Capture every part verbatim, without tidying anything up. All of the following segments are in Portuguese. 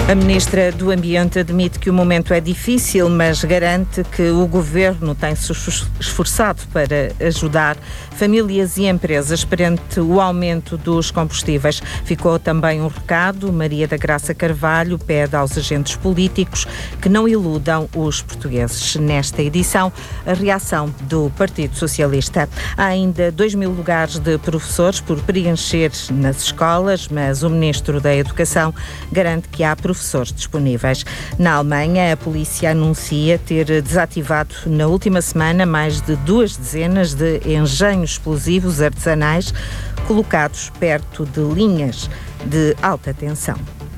A Ministra do Ambiente admite que o momento é difícil, mas garante que o Governo tem-se esforçado para ajudar famílias e empresas perante o aumento dos combustíveis. Ficou também um recado. Maria da Graça Carvalho pede aos agentes políticos que não iludam os portugueses. Nesta edição, a reação do Partido Socialista. Há ainda dois mil lugares de professores por preencher nas escolas, mas o Ministro da Educação garante que há professores professores disponíveis. Na Alemanha, a polícia anuncia ter desativado na última semana mais de duas dezenas de engenhos explosivos artesanais colocados perto de linhas de alta tensão.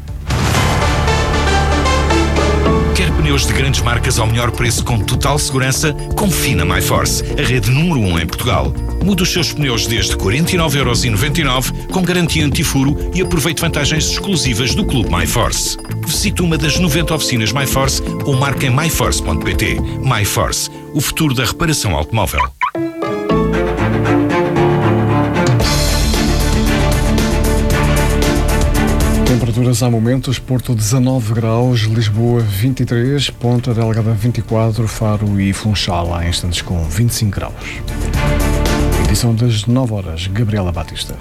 Quer pneus de grandes marcas ao melhor preço com total segurança? Confie na MyForce, a rede número um em Portugal. Mude os seus pneus desde quarenta e nove euros e noventa e nove com garantia antifuro e aproveite vantagens exclusivas do Clube MyForce. Visite uma das noventa oficinas MyForce ou marque em my force ponto pt. MyForce, o futuro da reparação automóvel. Temperaturas há momentos: Porto dezanove graus, Lisboa vinte e três, Ponta Delgada vinte e quatro, Faro e Funchal há instantes com vinte e cinco graus. Edição das nove horas, Gabriela Batista.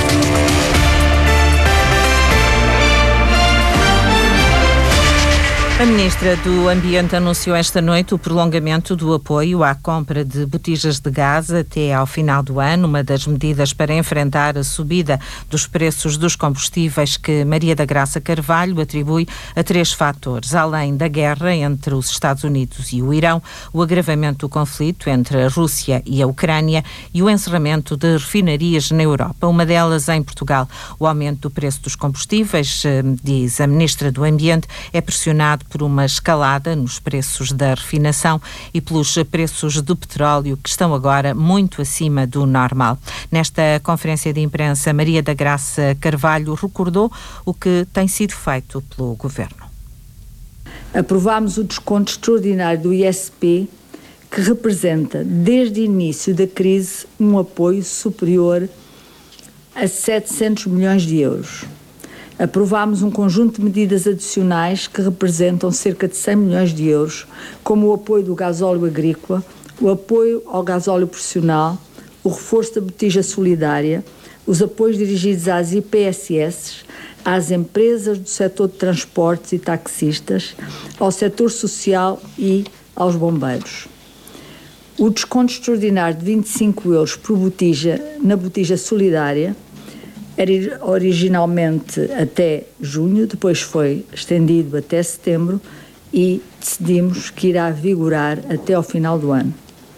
A Ministra do Ambiente anunciou esta noite o prolongamento do apoio à compra de botijas de gás até ao final do ano, uma das medidas para enfrentar a subida dos preços dos combustíveis que Maria da Graça Carvalho atribui a três fatores. Além da guerra entre os Estados Unidos e o Irão, o agravamento do conflito entre a Rússia e a Ucrânia e o encerramento de refinarias na Europa. Uma delas em Portugal. O aumento do preço dos combustíveis, diz a Ministra do Ambiente, é pressionado por uma escalada nos preços da refinação e pelos preços do petróleo, que estão agora muito acima do normal. Nesta conferência de imprensa, Maria da Graça Carvalho recordou o que tem sido feito pelo Governo. Aprovámos o desconto extraordinário do I S P, que representa, desde o início da crise, um apoio superior a setecentos milhões de euros. Aprovámos um conjunto de medidas adicionais que representam cerca de cem milhões de euros, como o apoio do gasóleo agrícola, o apoio ao gasóleo profissional, o reforço da botija solidária, os apoios dirigidos às I P S S, às empresas do setor de transportes e taxistas, ao setor social e aos bombeiros. O desconto extraordinário de vinte e cinco euros por botija na botija solidária era originalmente até junho, depois foi estendido até setembro e decidimos que irá vigorar até ao final do ano.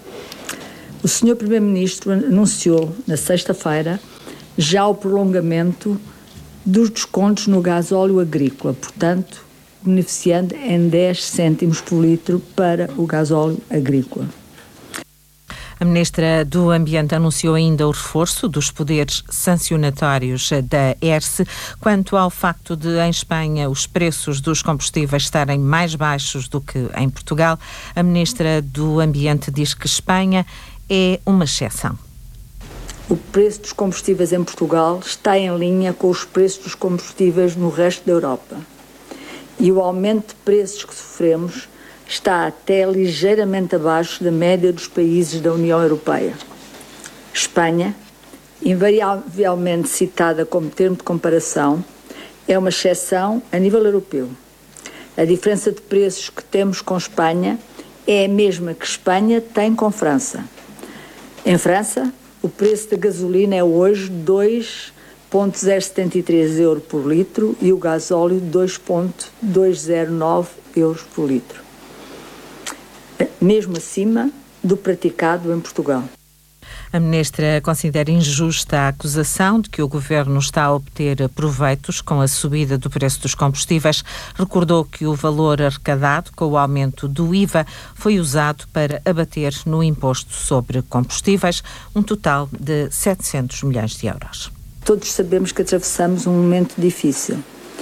O senhor Primeiro-Ministro anunciou na sexta-feira já o prolongamento dos descontos no gasóleo agrícola, portanto, beneficiando em dez cêntimos por litro para o gasóleo agrícola. A Ministra do Ambiente anunciou ainda o reforço dos poderes sancionatórios da E R S. Quanto ao facto de, em Espanha, os preços dos combustíveis estarem mais baixos do que em Portugal, a Ministra do Ambiente diz que Espanha é uma exceção. O preço dos combustíveis em Portugal está em linha com os preços dos combustíveis no resto da Europa. E o aumento de preços que sofremos está até ligeiramente abaixo da média dos países da União Europeia. Espanha, invariavelmente citada como termo de comparação, é uma exceção a nível europeu. A diferença de preços que temos com Espanha é a mesma que Espanha tem com França. Em França, o preço da gasolina é hoje dois vírgula zero setenta e três euros por litro e o gasóleo dois vírgula duzentos e nove euros por litro, mesmo acima do praticado em Portugal. A Ministra considera injusta a acusação de que o Governo está a obter proveitos com a subida do preço dos combustíveis. Recordou que o valor arrecadado com o aumento do I V A foi usado para abater no imposto sobre combustíveis um total de setecentos milhões de euros. Todos sabemos que atravessamos um momento difícil.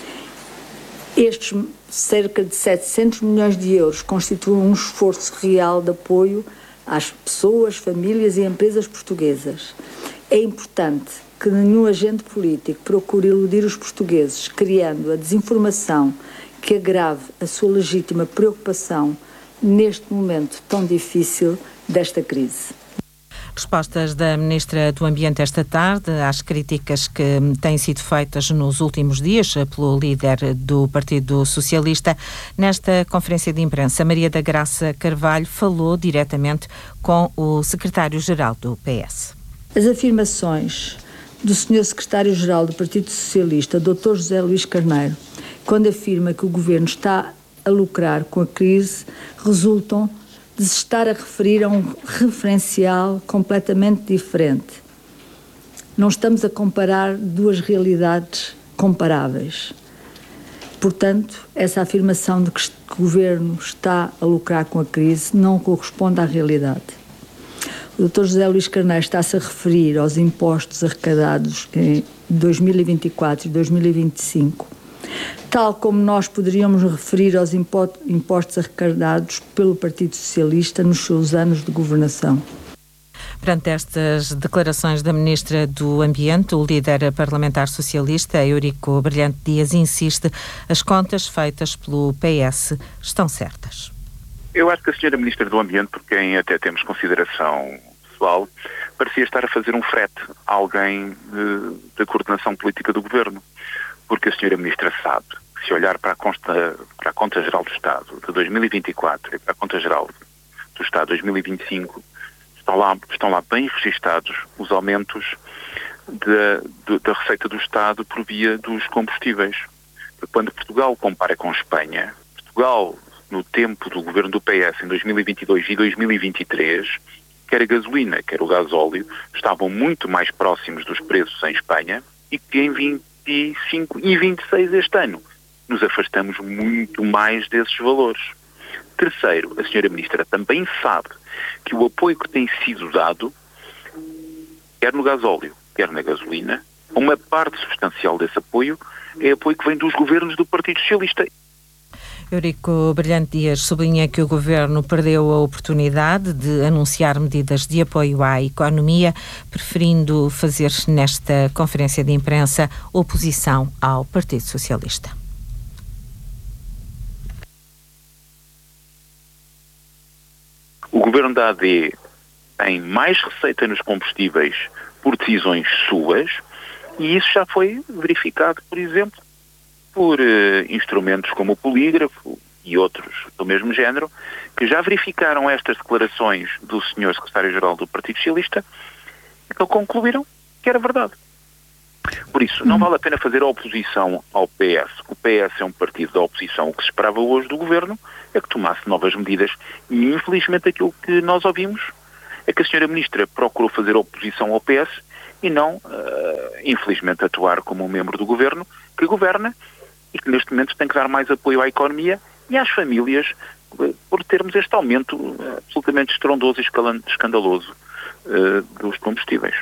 Estes cerca de setecentos milhões de euros constituem um esforço real de apoio às pessoas, famílias e empresas portuguesas. É importante que nenhum agente político procure iludir os portugueses, criando a desinformação que agrave a sua legítima preocupação neste momento tão difícil desta crise. Respostas da Ministra do Ambiente esta tarde às críticas que têm sido feitas nos últimos dias pelo líder do Partido Socialista. Nesta conferência de imprensa, Maria da Graça Carvalho falou diretamente com o secretário-geral do P S. As afirmações do senhor secretário-geral do Partido Socialista, doutor José Luís Carneiro, quando afirma que o Governo está a lucrar com a crise, resultam de se estar a referir a um referencial completamente diferente. Não estamos a comparar duas realidades comparáveis. Portanto, essa afirmação de que o Governo está a lucrar com a crise não corresponde à realidade. O doutor José Luís Carneiro está-se a referir aos impostos arrecadados em dois mil e vinte e quatro e dois mil e vinte e cinco, tal como nós poderíamos referir aos impostos arrecadados pelo Partido Socialista nos seus anos de governação. Perante estas declarações da Ministra do Ambiente, o líder parlamentar socialista, Eurico Brilhante Dias, insiste: as contas feitas pelo P S estão certas. Eu acho que a senhora Ministra do Ambiente, por quem até temos consideração pessoal, parecia estar a fazer um frete a alguém da coordenação política do Governo. Porque a senhora Ministra sabe que, se olhar para a, consta, para a Conta Geral do Estado de dois mil e vinte e quatro e para a Conta Geral do Estado de dois mil e vinte e cinco, estão lá, estão lá bem registados os aumentos de, de, da receita do Estado por via dos combustíveis. Quando Portugal compara com Espanha, Portugal, no tempo do governo do P S, em dois mil e vinte e dois e dois mil e vinte e três, quer a gasolina, quer o gasóleo, estavam muito mais próximos dos preços em Espanha e que em vinte e cinco e vinte e seis este ano nos afastamos muito mais desses valores. Terceiro, a senhora Ministra também sabe que o apoio que tem sido dado, quer no gasóleo, quer na gasolina, uma parte substancial desse apoio é apoio que vem dos governos do Partido Socialista. Eurico Brilhante Dias sublinha que o Governo perdeu a oportunidade de anunciar medidas de apoio à economia, preferindo fazer nesta conferência de imprensa oposição ao Partido Socialista. O Governo da A D tem mais receita nos combustíveis por decisões suas e isso já foi verificado, por exemplo, por uh, instrumentos como o polígrafo e outros do mesmo género, que já verificaram estas declarações do senhor secretário-geral do Partido Socialista e que concluíram que era verdade. Por isso, não vale a pena fazer a oposição ao P S. O P S é um partido da oposição. O que se esperava hoje do Governo é que tomasse novas medidas e, infelizmente, aquilo que nós ouvimos é que a senhora Ministra procurou fazer oposição ao P S e não, uh, infelizmente, atuar como um membro do Governo que governa e que neste momento tem que dar mais apoio à economia e às famílias por termos este aumento absolutamente estrondoso e escandaloso uh, dos combustíveis.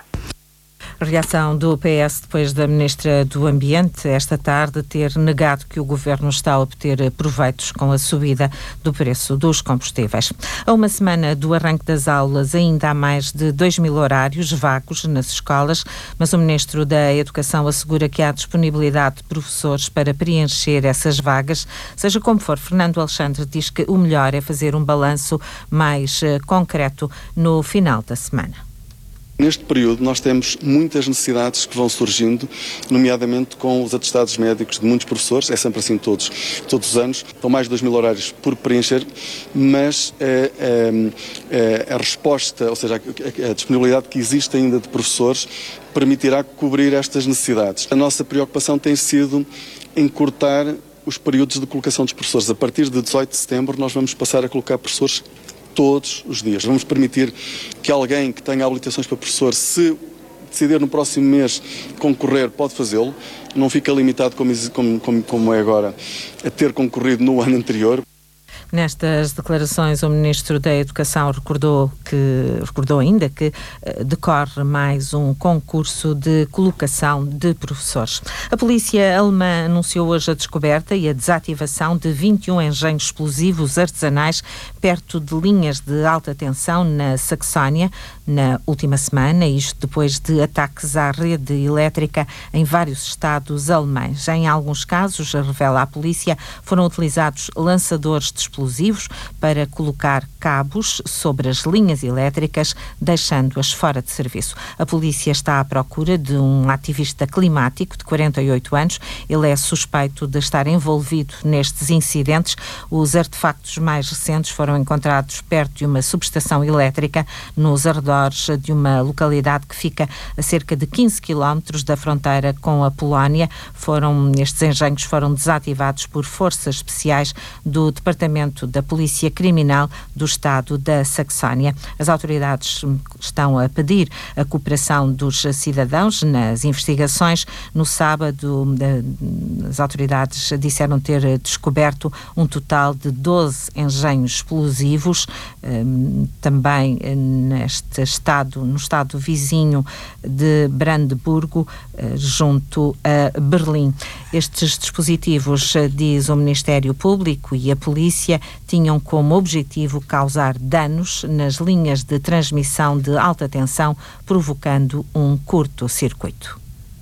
Reação do P S depois da Ministra do Ambiente esta tarde ter negado que o Governo está a obter proveitos com a subida do preço dos combustíveis. A uma semana do arranque das aulas, ainda há mais de dois mil horários vagos nas escolas, mas o Ministro da Educação assegura que há disponibilidade de professores para preencher essas vagas. Seja como for, Fernando Alexandre diz que o melhor é fazer um balanço mais uh, concreto no final da semana. Neste período nós temos muitas necessidades que vão surgindo, nomeadamente com os atestados médicos de muitos professores, é sempre assim todos, todos os anos, estão mais de dois mil horários por preencher, mas é, é, é, a resposta, ou seja, a, a disponibilidade que existe ainda de professores permitirá cobrir estas necessidades. A nossa preocupação tem sido encurtar os períodos de colocação dos professores. A partir de dezoito de setembro nós vamos passar a colocar professores todos os dias. Vamos permitir que alguém que tenha habilitações para professor, se decidir no próximo mês concorrer, pode fazê-lo. Não fica limitado, como, como, como é agora, a ter concorrido no ano anterior. Nestas declarações, o Ministro da Educação recordou, que, recordou ainda que uh, decorre mais um concurso de colocação de professores. A polícia alemã anunciou hoje a descoberta e a desativação de vinte e um engenhos explosivos artesanais perto de linhas de alta tensão na Saxónia na última semana, isto depois de ataques à rede elétrica em vários estados alemães. Em alguns casos, revela a polícia, foram utilizados lançadores de explosivos para colocar cabos sobre as linhas elétricas, deixando-as fora de serviço. A polícia está à procura de um ativista climático de quarenta e oito anos. Ele é suspeito de estar envolvido nestes incidentes. Os artefactos mais recentes foram encontrados perto de uma subestação elétrica nos arredores de uma localidade que fica a cerca de quinze quilómetros da fronteira com a Polónia. Foram, estes engenhos foram desativados por forças especiais do Departamento da Polícia Criminal do Estado da Saxónia. As autoridades estão a pedir a cooperação dos cidadãos nas investigações. No sábado, as autoridades disseram ter descoberto um total de doze engenhos explosivos, também neste estado, no estado vizinho de Brandeburgo, junto a Berlim. Estes dispositivos, diz o Ministério Público e a polícia, tinham como objetivo causar danos nas linhas de transmissão de alta tensão, provocando um curto-circuito.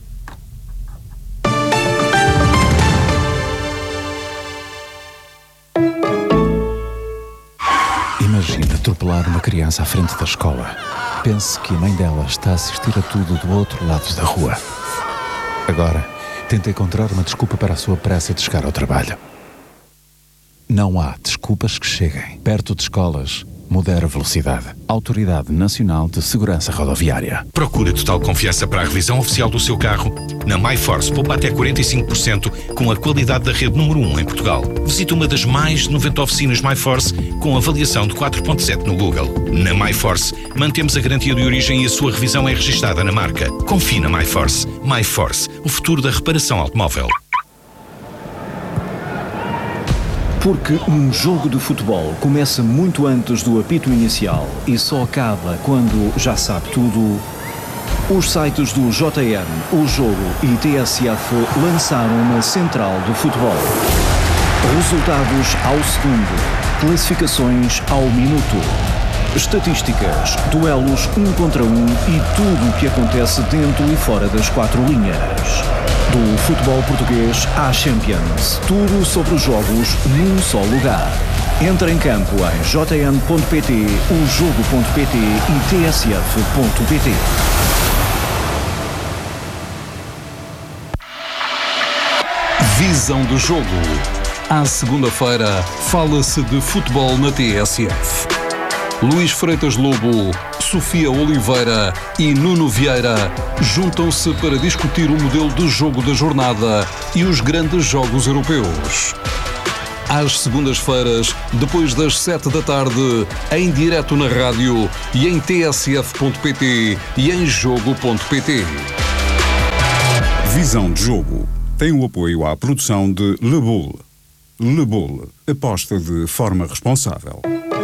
Imagine atropelar uma criança à frente da escola. Pense que a mãe dela está a assistir a tudo do outro lado da rua. Agora, tenta encontrar uma desculpa para a sua pressa de chegar ao trabalho. Não há desculpas que cheguem. Perto de escolas, modera a velocidade. Autoridade Nacional de Segurança Rodoviária. Procura total confiança para a revisão oficial do seu carro. Na MyForce, poupa até quarenta e cinco por cento com a qualidade da rede número um em Portugal. Visite uma das mais de noventa oficinas MyForce com avaliação de quatro ponto sete no Google. Na MyForce, mantemos a garantia de origem e a sua revisão é registada na marca. Confie na MyForce. MyForce, o futuro da reparação automóvel. Porque um jogo de futebol começa muito antes do apito inicial e só acaba quando já sabe tudo, os sites do J N, O Jogo e T S F lançaram uma central do futebol. Resultados ao segundo, classificações ao minuto, estatísticas, duelos um contra um e tudo o que acontece dentro e fora das quatro linhas. Do futebol português à Champions. Tudo sobre os jogos num só lugar. Entra em campo em j n ponto p t, o jogo ponto p t e t s f ponto p t. Visão do jogo. À segunda-feira, fala-se de futebol na T S F. Luís Freitas Lobo, Sofia Oliveira e Nuno Vieira juntam-se para discutir o modelo de jogo da jornada e os grandes jogos europeus. Às segundas-feiras, depois das sete da tarde, em direto na rádio e em t s f ponto p t e em jogo ponto p t. Visão de jogo. Tem o apoio à produção de Le Boule. Le Boule. Aposta de forma responsável.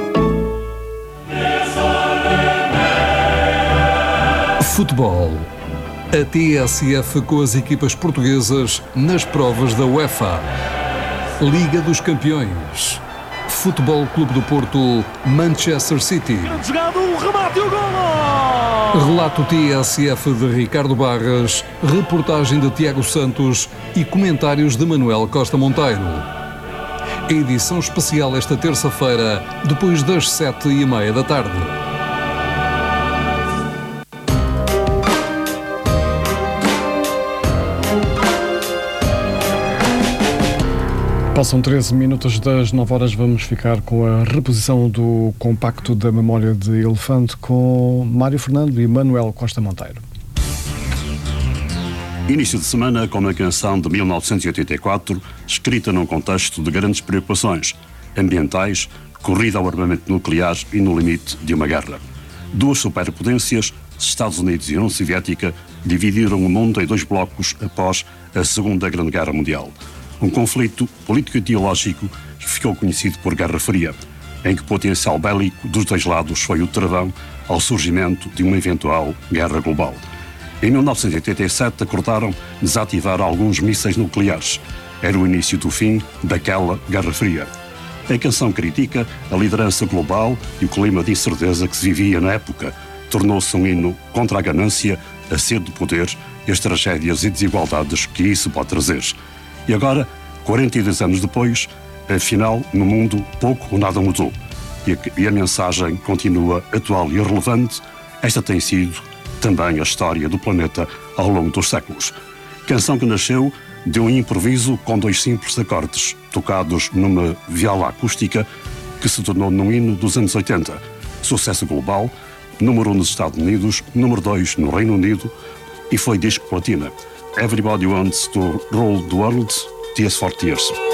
Futebol. A T S F com as equipas portuguesas nas provas da UEFA. Liga dos Campeões. Futebol Clube do Porto, Manchester City. Jogado, um remate e o golo! Relato T S F de Ricardo Barras, reportagem de Tiago Santos e comentários de Manuel Costa Monteiro. Edição especial esta terça-feira, depois das sete e meia da tarde. Passam treze minutos das nove horas, vamos ficar com a reposição do compacto da memória de elefante com Mário Fernando e Manuel Costa Monteiro. Início de semana com uma canção de mil novecentos e oitenta e quatro, escrita num contexto de grandes preocupações ambientais, corrida ao armamento nuclear e no limite de uma guerra. Duas superpotências, Estados Unidos e União Soviética, dividiram o mundo em dois blocos após a Segunda Grande Guerra Mundial. Um conflito político-ideológico que ficou conhecido por Guerra Fria, em que o potencial bélico dos dois lados foi o travão ao surgimento de uma eventual guerra global. Em mil novecentos e oitenta e sete acordaram desativar alguns mísseis nucleares. Era o início do fim daquela Guerra Fria. A canção critica a liderança global e o clima de incerteza que se vivia na época. Tornou-se um hino contra a ganância, a sede de poder e as tragédias e desigualdades que isso pode trazer. E agora, quarenta e dois anos depois, afinal, no mundo, pouco ou nada mudou. E a, e a mensagem continua atual e relevante. Esta tem sido também a história do planeta ao longo dos séculos. Canção que nasceu de um improviso com dois simples acordes, tocados numa viola acústica, que se tornou num hino dos anos oitenta. Sucesso global, número um nos Estados Unidos, número dois no Reino Unido, e foi disco platina. Everybody Wants to Rule the World, Tears for Tears.